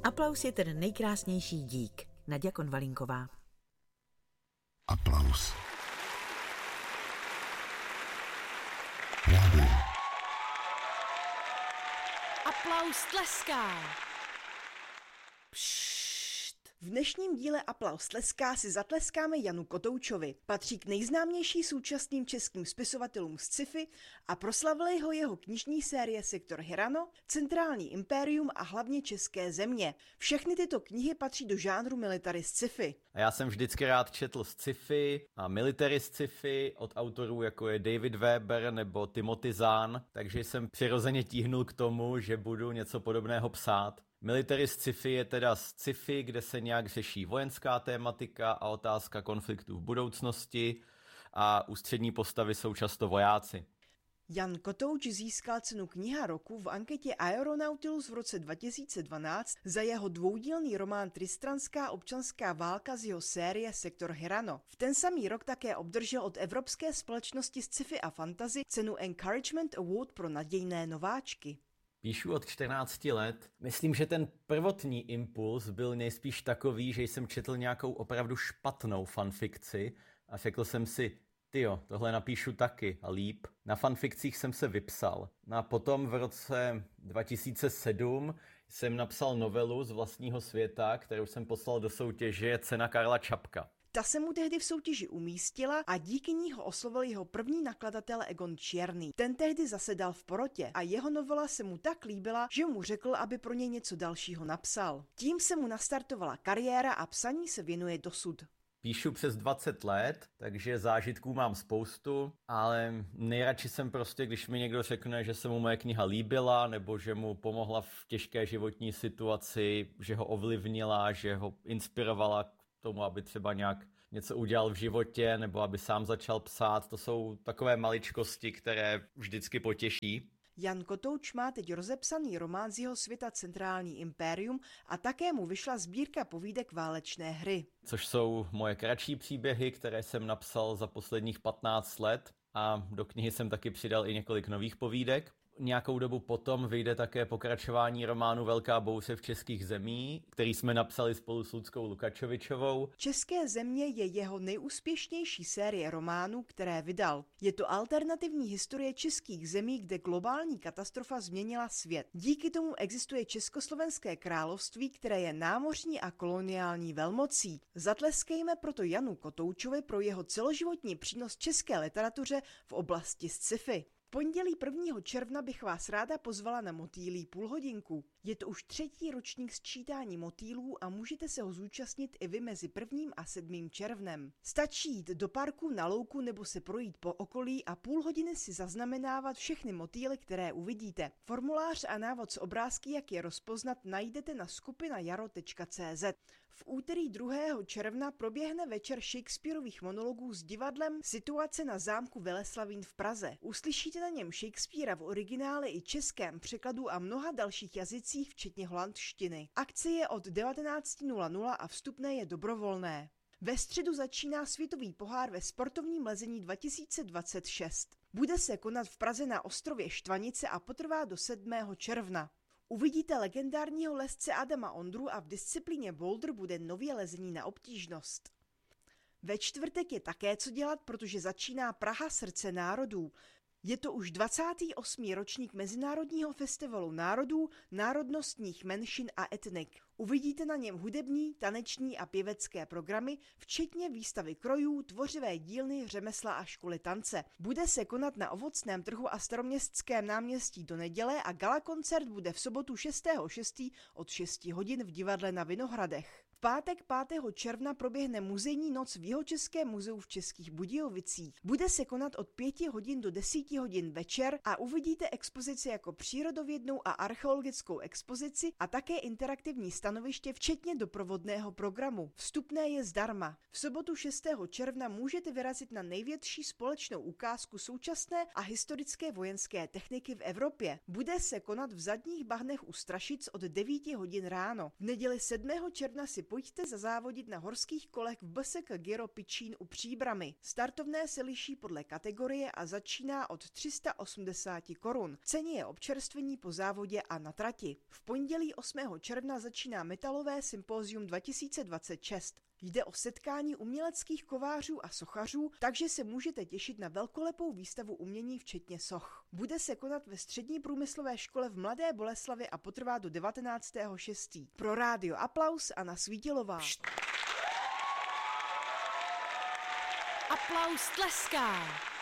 Aplaus je ten nejkrásnější dík. Naďa Konvalinková. Aplaus. Rádio. Aplaus tleská. V dnešním díle Aplaus tleská si zatleskáme Janu Kotoučovi. Patří k nejznámějším současným českým spisovatelům z sci-fi a proslavily ho jeho knižní série Sektor Hirano, Centrální impérium a hlavně České země. Všechny tyto knihy patří do žánru military sci-fi. A já jsem vždycky rád četl sci-fi a military sci-fi od autorů jako je David Weber nebo Timothy Zahn, takže jsem přirozeně tíhnul k tomu, že budu něco podobného psát. Military sci-fi je teda sci-fi, kde se nějak řeší vojenská tématika a otázka konfliktů v budoucnosti a ústřední postavy jsou často vojáci. Jan Kotouč získal cenu Kniha roku v anketě Aeronautilus v roce 2012 za jeho dvoudílný román Tristranská občanská válka z jeho série Sektor Hirano. V ten samý rok také obdržel od Evropské společnosti sci-fi a fantasy cenu Encouragement Award pro nadějné nováčky. Píšu od 14 let. Myslím, že ten prvotní impuls byl nejspíš takový, že jsem četl nějakou opravdu špatnou fanfikci a řekl jsem si, tyjo, tohle napíšu taky a líp. Na fanfikcích jsem se vypsal. No a potom v roce 2007 jsem napsal novelu z vlastního světa, kterou jsem poslal do soutěže Cena Karla Čapka. Ta se mu tehdy v soutěži umístila a díky ní ho oslovil jeho první nakladatel Egon Čierný. Ten tehdy zasedal v porotě a jeho novela se mu tak líbila, že mu řekl, aby pro něj něco dalšího napsal. Tím se mu nastartovala kariéra a psaní se věnuje dosud. Píšu přes 20 let, takže zážitků mám spoustu, ale nejradši jsem prostě, když mi někdo řekne, že se mu moje kniha líbila, nebo že mu pomohla v těžké životní situaci, že ho ovlivnila, že ho inspirovala k tomu, aby třeba nějak něco udělal v životě, nebo aby sám začal psát. To jsou takové maličkosti, které vždycky potěší. Jan Kotouč má teď rozepsaný román z jeho světa Centrální impérium a také mu vyšla sbírka povídek Válečné hry. Což jsou moje kratší příběhy, které jsem napsal za posledních 15 let a do knihy jsem taky přidal i několik nových povídek. Nějakou dobu potom vyjde také pokračování románu Velká bouře v českých zemí, který jsme napsali spolu s Luckou Lukačovičovou. České země je jeho nejúspěšnější série románů, které vydal. Je to alternativní historie českých zemí, kde globální katastrofa změnila svět. Díky tomu existuje Československé království, které je námořní a koloniální velmocí. Zatleskejme proto Janu Kotoučovi pro jeho celoživotní přínos české literatuře v oblasti sci-fi. V pondělí 1. června bych vás ráda pozvala na motýlí půlhodinku. Je to už 3. ročník sčítání motýlů a můžete se ho zúčastnit i vy mezi 1. a 7. červnem. Stačí jít do parku, na louku nebo se projít po okolí a půl hodiny si zaznamenávat všechny motýly, které uvidíte. Formulář a návod s obrázky, jak je rozpoznat, najdete na skupinajaro.cz. V úterý 2. června proběhne večer Shakespearových monologů s divadlem Situace na zámku Veleslavín v Praze. Uslyšíte na něm Shakespeara v originále i českém překladu a mnoha dalších jazycích, včetně holandštiny. Akce je od 19:00 a vstupné je dobrovolné. Ve středu začíná světový pohár ve sportovním lezení 2026. Bude se konat v Praze na ostrově Štvanice a potrvá do 7. června. Uvidíte legendárního lezce Adama Ondru a v disciplíně boulder bude nově lezení na obtížnost. Ve čtvrtek je také co dělat, protože začíná Praha srdce národů. Je to už 28. ročník Mezinárodního festivalu národů, národnostních menšin a etnik. Uvidíte na něm hudební, taneční a pěvecké programy, včetně výstavy krojů, tvořivé dílny, řemesla a školy tance. Bude se konat na Ovocném trhu a Staroměstském náměstí do neděle a galakoncert bude v sobotu 6.6. od 6 hodin v divadle na Vinohradech. V pátek 5. června proběhne muzejní noc v Jihočeském muzeu v Českých Budějovicích. Bude se konat od 5 hodin do 10 hodin večer a uvidíte expozici jako přírodovědnou a archeologickou expozici a také interaktivní stanoviště, včetně doprovodného programu. Vstupné je zdarma. V sobotu 6. června můžete vyrazit na největší společnou ukázku současné a historické vojenské techniky v Evropě. Bude se konat v Zadních Bahnech u Strašic od 9 hodin ráno. V neděli 7. června si pojďte zazávodit na horských kolech v BSK Giro Pičín u Příbrami. Startovné se liší podle kategorie a začíná od 380 korun. V ceně je občerstvení po závodě a na trati. V pondělí 8. června začíná Metalové sympózium 2026. Jde o setkání uměleckých kovářů a sochařů, takže se můžete těšit na velkolepou výstavu umění včetně soch. Bude se konat ve Střední průmyslové škole v Mladé Boleslavi a potrvá do 19.6. Pro Rádio Aplaus Anna Svítilová. Aplaus tleská.